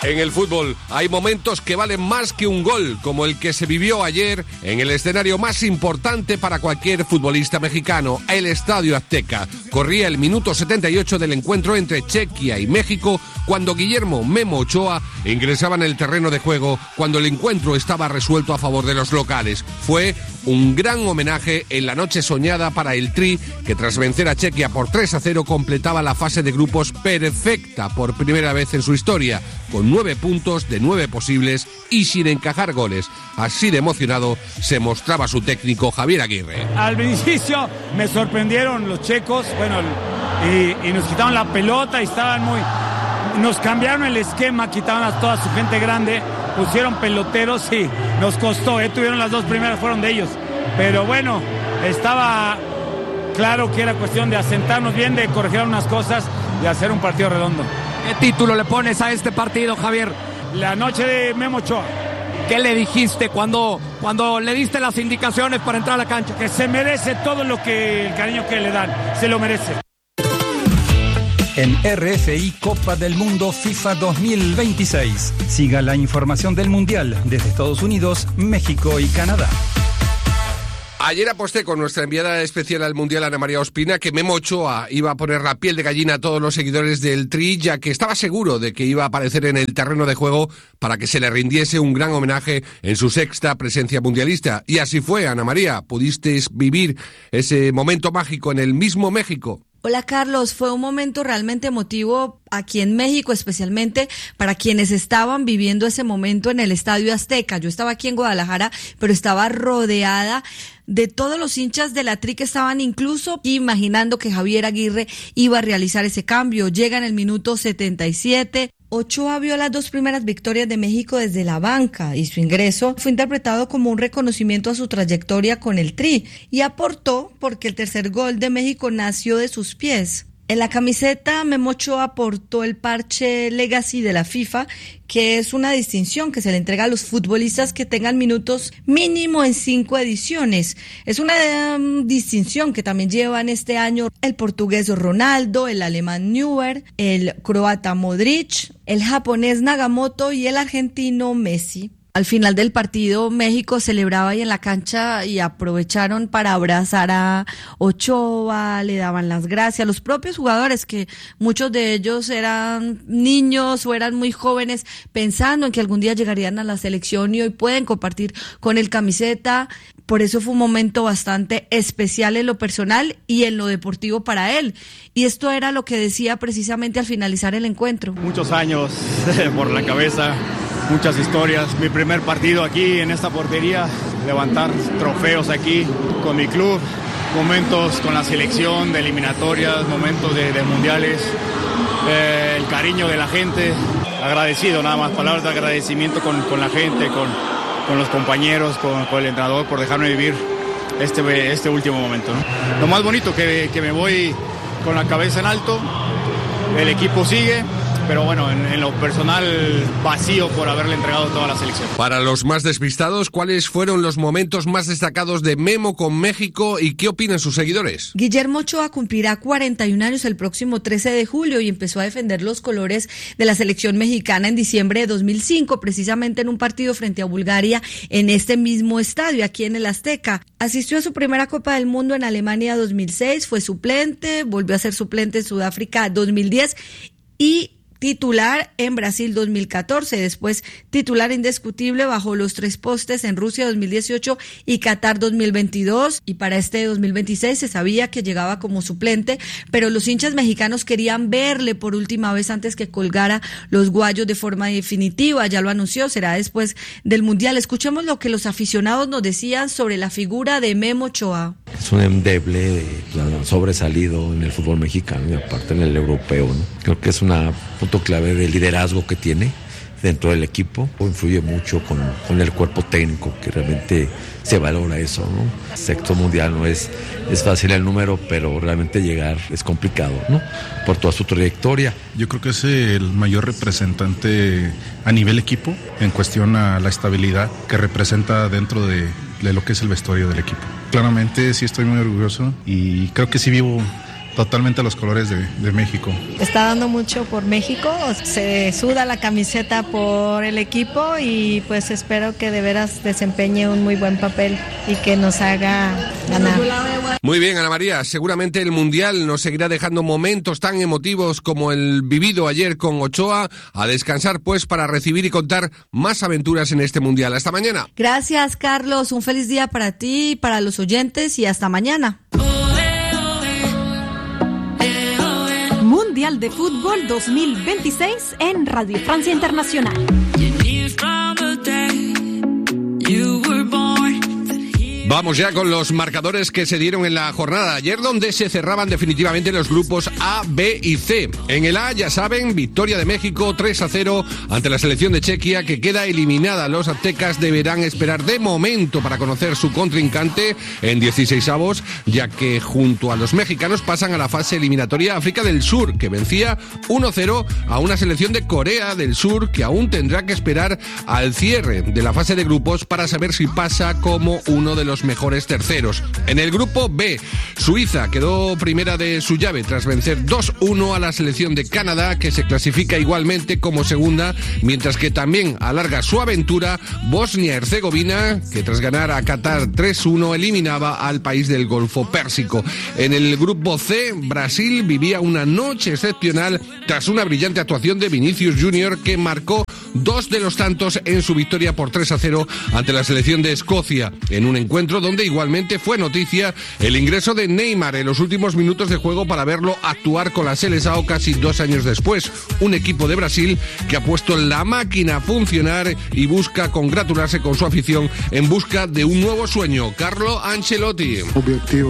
En el fútbol hay momentos que valen más que un gol, como el que se vivió ayer en el escenario más importante para cualquier futbolista mexicano, el Estadio Azteca. Corría el minuto 78 del encuentro entre Chequia y México, cuando Guillermo Memo Ochoa ingresaba en el terreno de juego, cuando el encuentro estaba resuelto a favor de los locales. Fue un gran homenaje en la noche soñada para el Tri, que tras vencer a Chequia por 3-0 completaba la fase de grupos perfecta por primera vez en su historia, con 9 puntos de 9 posibles y sin encajar goles. Así de emocionado se mostraba su técnico Javier Aguirre. Al inicio me sorprendieron los checos, y nos quitaron la pelota y estaban nos cambiaron el esquema, quitaron a toda su gente grande, pusieron peloteros y nos costó, tuvieron las dos primeras, fueron de ellos. Pero bueno, estaba claro que era cuestión de asentarnos bien, de corregir unas cosas y hacer un partido redondo. ¿Qué título le pones a este partido, Javier? La noche de Memo Ochoa. ¿Qué le dijiste cuando le diste las indicaciones para entrar a la cancha? Que se merece todo el cariño que le dan, se lo merece. En RFI Copa del Mundo FIFA 2026. Siga la información del Mundial desde Estados Unidos, México y Canadá. Ayer aposté con nuestra enviada especial al Mundial, Ana María Ospina, que Memo Ochoa iba a poner la piel de gallina a todos los seguidores del Tri, ya que estaba seguro de que iba a aparecer en el terreno de juego para que se le rindiese un gran homenaje en su sexta presencia mundialista. Y así fue, Ana María. ¿Pudisteis vivir ese momento mágico en el mismo México? Hola Carlos, fue un momento realmente emotivo aquí en México, especialmente para quienes estaban viviendo ese momento en el Estadio Azteca. Yo estaba aquí en Guadalajara, pero estaba rodeada de todos los hinchas de la Tri que estaban incluso imaginando que Javier Aguirre iba a realizar ese cambio. Llega en el minuto 77. Ochoa vio las dos primeras victorias de México desde la banca y su ingreso fue interpretado como un reconocimiento a su trayectoria con el Tri y aportó porque el tercer gol de México nació de sus pies. En la camiseta, Memo Ochoa aportó el parche Legacy de la FIFA, que es una distinción que se le entrega a los futbolistas que tengan minutos mínimo en 5 ediciones. Es una distinción que también llevan este año el portugués Ronaldo, el alemán Neuer, el croata Modric, el japonés Nagamoto y el argentino Messi. Al final del partido, México celebraba ahí en la cancha y aprovecharon para abrazar a Ochoa, le daban las gracias. Los propios jugadores, que muchos de ellos eran niños o eran muy jóvenes, pensando en que algún día llegarían a la selección y hoy pueden compartir con el camiseta. Por eso fue un momento bastante especial en lo personal y en lo deportivo para él. Y esto era lo que decía precisamente al finalizar el encuentro. Muchos años por la cabeza. Muchas historias, mi primer partido aquí en esta portería, levantar trofeos aquí con mi club, momentos con la selección de eliminatorias, momentos de mundiales, el cariño de la gente, agradecido nada más, palabras de agradecimiento con la gente, con los compañeros, con el entrenador por dejarme vivir este último momento, ¿no? Lo más bonito que me voy con la cabeza en alto, el equipo sigue. Pero bueno, en lo personal, vacío por haberle entregado toda la selección. Para los más despistados, ¿cuáles fueron los momentos más destacados de Memo con México y qué opinan sus seguidores? Guillermo Ochoa cumplirá 41 años el próximo 13 de julio y empezó a defender los colores de la selección mexicana en diciembre de 2005, precisamente en un partido frente a Bulgaria en este mismo estadio, aquí en el Azteca. Asistió a su primera Copa del Mundo en Alemania 2006, fue suplente, volvió a ser suplente en Sudáfrica 2010 y titular en Brasil 2014, después titular indiscutible bajo los 3 postes en Rusia 2018 y Qatar 2022, y para este 2026 se sabía que llegaba como suplente, pero los hinchas mexicanos querían verle por última vez antes que colgara los guayos de forma definitiva. Ya lo anunció, será después del Mundial. Escuchemos lo que los aficionados nos decían sobre la figura de Memo Ochoa. Es un endeble, sobresalido en el fútbol mexicano y aparte en el europeo, ¿no? Creo que es una punto clave de liderazgo que tiene dentro del equipo. Influye mucho con el cuerpo técnico, que realmente se valora eso, ¿no? Sexto mundial no es fácil el número, pero realmente llegar es complicado, ¿no? Por toda su trayectoria. Yo creo que es el mayor representante a nivel equipo en cuestión a la estabilidad que representa dentro de lo que es el vestuario del equipo. Claramente sí estoy muy orgulloso y creo que sí vivo totalmente los colores de México. Está dando mucho por México, se suda la camiseta por el equipo y pues espero que de veras desempeñe un muy buen papel y que nos haga ganar. Muy bien, Ana María, seguramente el Mundial nos seguirá dejando momentos tan emotivos como el vivido ayer con Ochoa. A descansar pues para recibir y contar más aventuras en este Mundial. Hasta mañana. Gracias, Carlos, un feliz día para ti, para los oyentes y hasta mañana. Mundial de Fútbol 2026 en Radio Francia Internacional. Vamos ya con los marcadores que se dieron en la jornada de ayer, donde se cerraban definitivamente los grupos A, B y C. En el A, ya saben, victoria de México 3-0 ante la selección de Chequia, que queda eliminada. Los aztecas deberán esperar de momento para conocer su contrincante en 16avos, ya que junto a los mexicanos pasan a la fase eliminatoria África del Sur, que vencía 1-0 a una selección de Corea del Sur, que aún tendrá que esperar al cierre de la fase de grupos para saber si pasa como uno de los mejores terceros. En el grupo B, Suiza quedó primera de su llave tras vencer 2-1 a la selección de Canadá, que se clasifica igualmente como segunda, mientras que también alarga su aventura Bosnia-Herzegovina, que tras ganar a Qatar 3-1 eliminaba al país del Golfo Pérsico. En el grupo C, Brasil vivía una noche excepcional tras una brillante actuación de Vinicius Junior, que marcó 2 de los tantos en su victoria por 3-0 ante la selección de Escocia, en un encuentro donde igualmente fue noticia el ingreso de Neymar en los últimos minutos de juego para verlo actuar con la Seleção casi 2 años después. Un equipo de Brasil que ha puesto la máquina a funcionar y busca congratularse con su afición en busca de un nuevo sueño. Carlo Ancelotti. Objetivo